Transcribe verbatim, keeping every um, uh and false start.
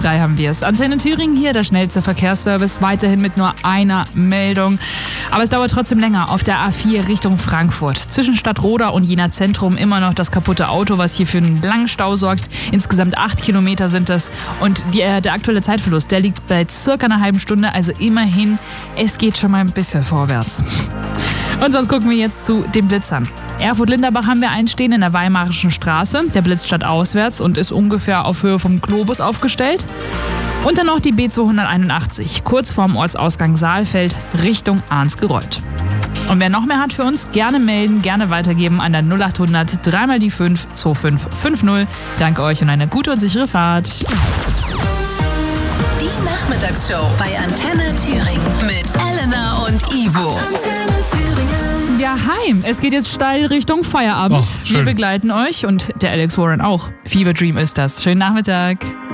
drei haben wir es. Antenne Thüringen hier, der schnellste Verkehrsservice, weiterhin mit nur einer Meldung. Aber es dauert trotzdem länger auf der A vier Richtung Frankfurt. Zwischen Stadtroda und Jena Zentrum immer noch das kaputte Auto, was hier für einen langen Stau sorgt. Insgesamt acht Kilometer sind es. Und die, äh, der aktuelle Zeitverlust, der liegt bei circa einer halben Stunde. Also immerhin, es geht schon mal ein bisschen vorwärts. Und sonst gucken wir jetzt zu den Blitzern. Erfurt-Linderbach haben wir einstehen in der Weimarischen Straße. Der blitzt stadtauswärts und ist ungefähr auf Höhe vom Globus aufgestellt. Und dann noch die B zweihunderteinundachtzig, kurz vorm Ortsausgang Saalfeld, Richtung Arnsgereuth. Und wer noch mehr hat für uns, gerne melden, gerne weitergeben an der null acht hundert drei mal die fünf zwei fünf fünf null. Danke euch und eine gute und sichere Fahrt. Die Nachmittagsshow bei Antenne Thüringen mit Elena und Ivo. Antenne Thüringen. Ja, hi. Es geht jetzt steil Richtung Feierabend. Oh, wir begleiten euch und der Alex Warren auch. Fever Dream ist das. Schönen Nachmittag.